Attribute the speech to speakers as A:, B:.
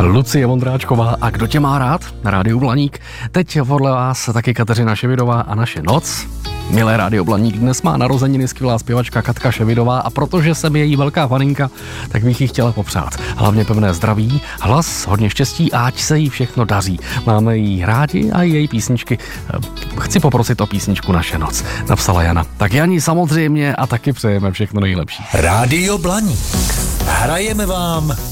A: Lucie Vondráčková a Kdo tě má rád na Rádiu Blaník. Teď podle vás taky Kateřina Ševidová a Naše noc. Milé Rádio Blaník, dnes má narozeniny skvělá zpěvačka Katka Ševidová a protože jsem její velká faninka, tak bych jí chtěla popřát. Hlavně pevné zdraví, hlas, hodně štěstí a ať se jí všechno daří. Máme jí rádi a její písničky. Chci poprosit o písničku Naše noc, napsala Jana. Tak Jani samozřejmě a taky přejeme všechno nejlepší.
B: Rádio Blaník. Hrajeme vám